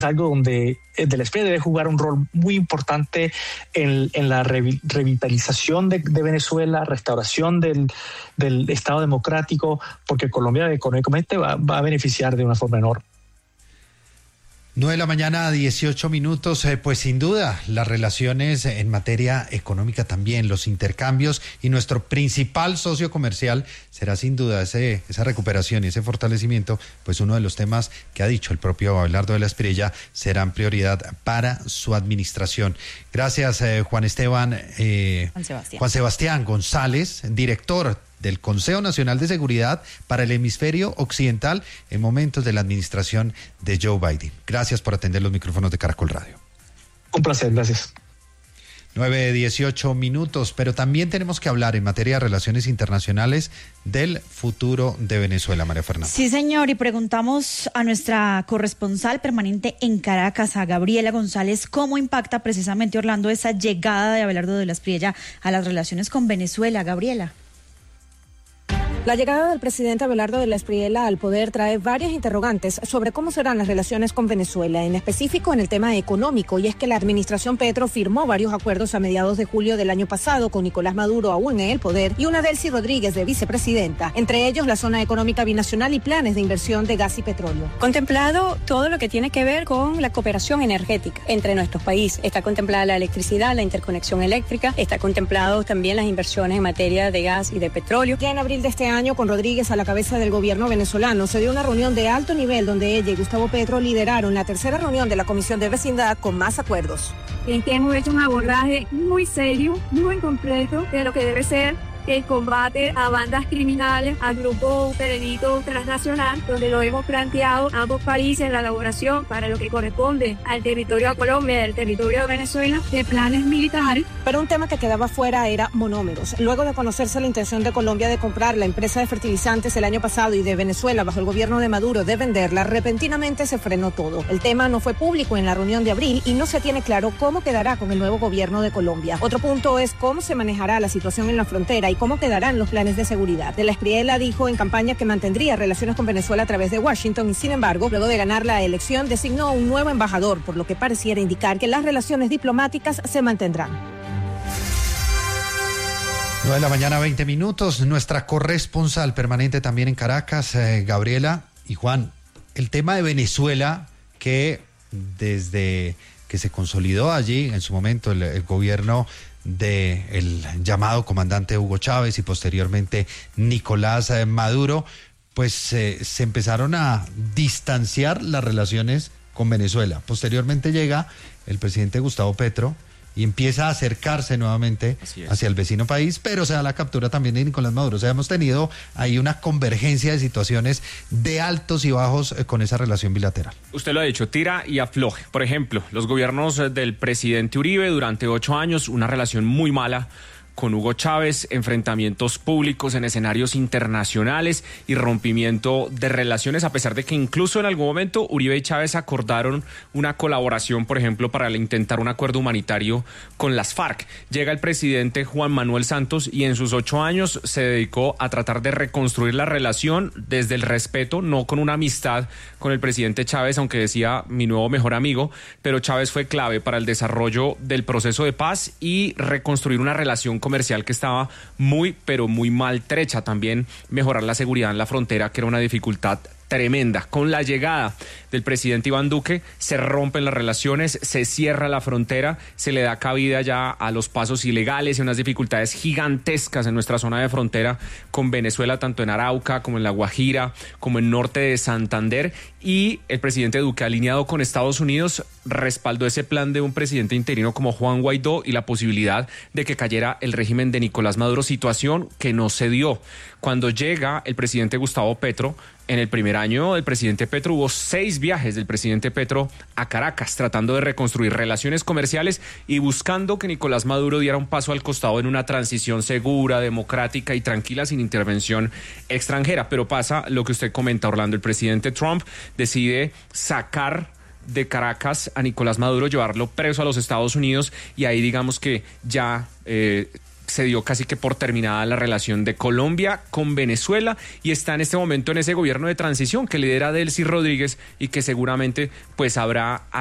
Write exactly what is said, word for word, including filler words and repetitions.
algo donde el S P I debe jugar un rol muy importante en, en la revi, revitalización de, de Venezuela, restauración del, del Estado democrático, porque Colombia económicamente va, va a beneficiar de una forma enorme. nueve de la mañana, dieciocho minutos, eh, pues sin duda las relaciones en materia económica también, los intercambios, y nuestro principal socio comercial será sin duda ese, esa recuperación y ese fortalecimiento, pues uno de los temas que ha dicho el propio Abelardo de la Espriella serán prioridad para su administración. Gracias, eh, Juan Esteban, eh, Juan Sebastián. Juan Sebastián González, director del Consejo Nacional de Seguridad para el Hemisferio Occidental en momentos de la administración de Joe Biden. Gracias por atender los micrófonos de Caracol Radio. Un placer, gracias. nueve dieciocho minutos, pero también tenemos que hablar en materia de relaciones internacionales del futuro de Venezuela, María Fernanda. Sí, señor, y preguntamos a nuestra corresponsal permanente en Caracas, a Gabriela González, cómo impacta precisamente, Orlando, esa llegada de Abelardo de la Espriella a las relaciones con Venezuela. Gabriela. La llegada del presidente Abelardo de la Espriella al poder trae varias interrogantes sobre cómo serán las relaciones con Venezuela, en específico en el tema económico, y es que la administración Petro firmó varios acuerdos a mediados de julio del año pasado con Nicolás Maduro aún en el poder y una Delcy Rodríguez de vicepresidenta, entre ellos la zona económica binacional y planes de inversión de gas y petróleo. Contemplado todo lo que tiene que ver con la cooperación energética entre nuestros países. Está contemplada la electricidad, la interconexión eléctrica, está contemplado también las inversiones en materia de gas y de petróleo. Ya en abril de este año, con Rodríguez a la cabeza del gobierno venezolano, se dio una reunión de alto nivel donde ella y Gustavo Petro lideraron la tercera reunión de la Comisión de Vecindad con más acuerdos. En que hemos hecho un abordaje muy serio, muy completo de lo que debe ser el combate a bandas criminales, a grupos de delito transnacional, donde lo hemos planteado ambos países en la elaboración para lo que corresponde al territorio de Colombia y al territorio de Venezuela de planes militares. Pero un tema que quedaba fuera era monómeros. Luego de conocerse la intención de Colombia de comprar la empresa de fertilizantes el año pasado y de Venezuela bajo el gobierno de Maduro de venderla, repentinamente se frenó todo. El tema no fue público en la reunión de abril y no se tiene claro cómo quedará con el nuevo gobierno de Colombia. Otro punto es cómo se manejará la situación en la frontera y cómo quedarán los planes de seguridad. De la Espriella dijo en campaña que mantendría relaciones con Venezuela a través de Washington y, sin embargo, luego de ganar la elección, designó un nuevo embajador, por lo que pareciera indicar que las relaciones diplomáticas se mantendrán. nueve de la mañana, veinte minutos. Nuestra corresponsal permanente también en Caracas, eh, Gabriela y Juan. El tema de Venezuela, que desde que se consolidó allí en su momento el, el gobierno de el llamado comandante Hugo Chávez y posteriormente Nicolás Maduro, pues eh, se empezaron a distanciar las relaciones con Venezuela. Posteriormente llega el presidente Gustavo Petro y empieza a acercarse nuevamente hacia el vecino país, pero se da la captura también de Nicolás Maduro. O sea, hemos tenido ahí una convergencia de situaciones de altos y bajos eh, con esa relación bilateral. Usted lo ha dicho, tira y afloje. Por ejemplo, los gobiernos del presidente Uribe durante ocho años, una relación muy mala con Hugo Chávez, enfrentamientos públicos en escenarios internacionales y rompimiento de relaciones, a pesar de que incluso en algún momento Uribe y Chávez acordaron una colaboración, por ejemplo, para intentar un acuerdo humanitario con las FARC. Llega el presidente Juan Manuel Santos y en sus ocho años se dedicó a tratar de reconstruir la relación desde el respeto, no con una amistad con el presidente Chávez, aunque decía mi nuevo mejor amigo, pero Chávez fue clave para el desarrollo del proceso de paz y reconstruir una relación comercial que estaba muy, pero muy maltrecha. También mejorar la seguridad en la frontera, que era una dificultad tremenda. Con la llegada del presidente Iván Duque se rompen las relaciones, se cierra la frontera, se le da cabida ya a los pasos ilegales y unas dificultades gigantescas en nuestra zona de frontera con Venezuela, tanto en Arauca como en La Guajira, como en norte de Santander, y el presidente Duque, alineado con Estados Unidos, respaldó ese plan de un presidente interino como Juan Guaidó y la posibilidad de que cayera el régimen de Nicolás Maduro, situación que no se dio. Cuando llega el presidente Gustavo Petro, en el primer año del presidente Petro hubo seis viajes del presidente Petro a Caracas, tratando de reconstruir relaciones comerciales y buscando que Nicolás Maduro diera un paso al costado en una transición segura, democrática y tranquila, sin intervención extranjera. Pero pasa lo que usted comenta, Orlando. El presidente Trump decide sacar de Caracas a Nicolás Maduro, llevarlo preso a los Estados Unidos, y ahí digamos que ya... Eh, se dio casi que por terminada la relación de Colombia con Venezuela y está en este momento en ese gobierno de transición que lidera Delcy Rodríguez y que seguramente pues habrá